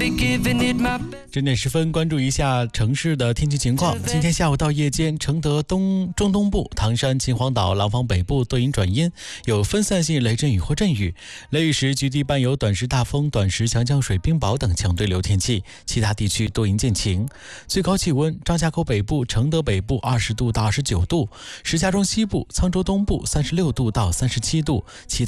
10点10分，关注一下城市的天气情况。今天下午到夜间，承德中东部、唐山、秦皇岛、廊坊北部多云转阴，有分散性雷阵雨或阵雨，雷雨时局地伴有短时大风、短时强降水、冰雹等强对流天气，其他地区多云见晴。最高气温：张家口北部、承德北部20度到29度，石家庄西部、沧州东部36度到37度，其